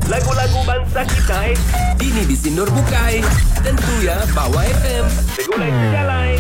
Lagu-lagu bangsa kita ini di Sinur Bukai. Tentu ya Bawa FM. Segulai sejalan.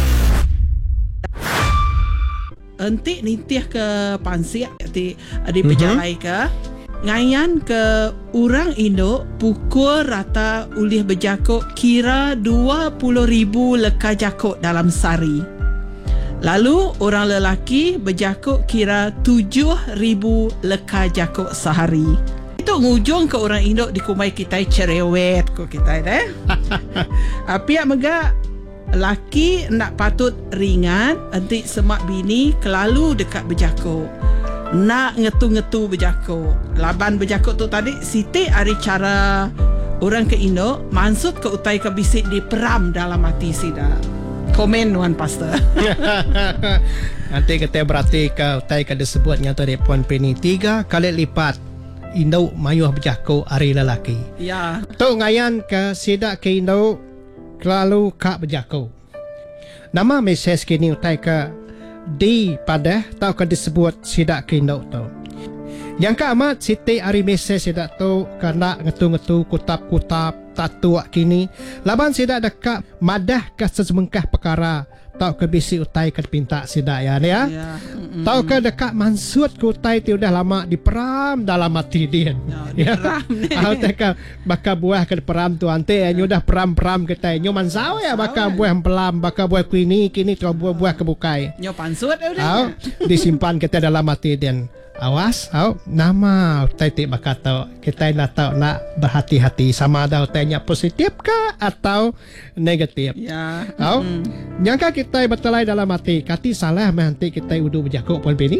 Entik nitih ke pansiak di pejalai ke ngayan ke orang Indo pukul rata ulih berjakuk kira 20,000 leka jakuk dalam sehari. Lalu orang lelaki berjakuk kira 7,000 leka jakuk sehari. Itu ngujung ke orang Indo di kumai kita cerewet ko kita deh. Api mega laki nak patut ringan entik semak bini kelalu dekat berjakuk. Nak ngetu-ngetu berjakuk. Laban berjakuk tu tadi Siti ari cara orang ke Indo maksud ke utai ke bisik di peram dalam hati sida. Komen Wan Pastor. Nanti kita berarti ke utai ke disebut nyata di Puan Penny 3 kali lipat Indo mayuh berjakuk ari lelaki. Ya. Tu ngayan ke sidak ke Indo kelalu kak berjakuk. Nama mesej kini utai ke di pada tau ke disebut sidak ke Indo tu. Yang ke amat Siti ari mesej sidak tu kena ngetu-ngetu kutap-kutap tatu kini. Laban sidak dekat madah ke sesemengkah perkara tau ke bisi utai ke pinta sidak ya. Tau ke dekat mansut ke utai ti udah lama diperam dalam hati dia. Ya. Tahu teka bakal buah ke peram tu ante udah peram-peram kita nyoman saw ya bakal buah pelam bakal buah kini tu buah kebukai. Nyo pansut udah. Disimpan kita dalam hati dia. Awas, nama utai ti bakal tahu kita nak tahu nak berhati-hati sama ada utainya positif ke atau negatif. Ya. Nyangka kita bertelai dalam hati kati salah nanti kita udu berjakuk Puan Penny.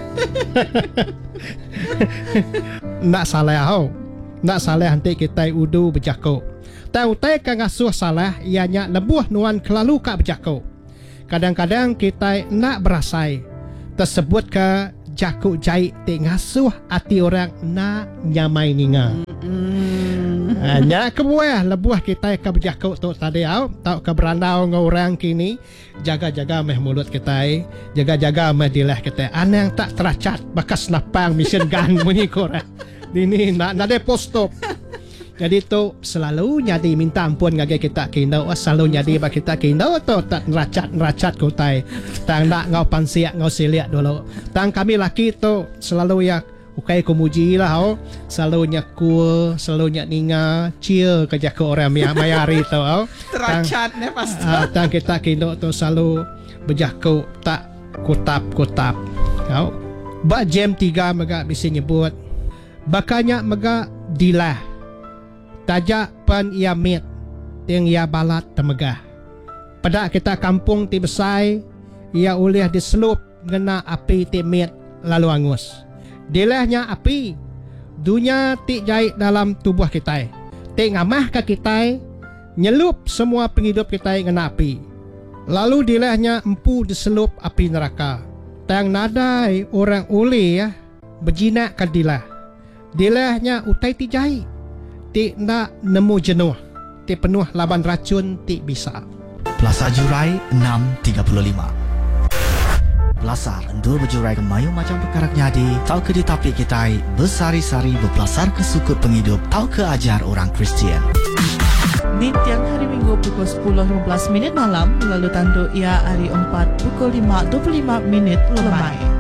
Nak salah nak salah nanti kita udu berjakuk. Tahu utai kan ngasuh salah ianya lebuh nuan kelalu kak berjakuk. Kadang-kadang kita nak berasai tersebut ke jakuk jahit te ngasuh hati orang nak nyamai ninga. Hanya kebuah lebuah kita ke berjakuk tu tadi tau ke berandau dengan orang kini jaga-jaga meh mulut kita jaga-jaga meh dilah kita anang tak teracat bakas napang mission gun bunyi korang ini nak ada postop. Jadi tu selalu nyadi minta ampun ngage kita kino selalu nyadi bak kita kino tu tak neracat kutai tang nak ngau pansiak ngau siliak dulu tang kami laki tu selalu ya ukai kumuji lah selalu nyakul selalu nyak ninga chill kerja ke orang mayari tu Teracat ne pasti. Tang kita kino tu selalu berjaku tak kutap ba jam 3 mega bisa nyebut bakanya mega dilah tajak pan ia mit yang ia balat temegah. Pada kita kampung ti besai ia ulih diselup ngena api ti mit lalu angus. Dilahnya api dunia ti jahit dalam tubuh kita. Ti ngamah ke kita nyelup semua penghidup kita ngena api. Lalu dilahnya empu diselup api neraka. Tang nadai orang ulih ya berjinak ke dilah. Dilahnya utai ti jahit. Ti nak nemu jenuh. Ti penuh laban racun ti bisa. Plaza Jurai 6.35. Belasar endur berjurai ke mayu macam perkara nyadi. Tau ke ditapik kita bersari-sari berpelasar ke sukut penghidup. Tau ke ajar orang Kristian. Di tiang hari Minggu pukul 10.15 malam lalu tandu ia hari 4 pukul 5.25 lemai.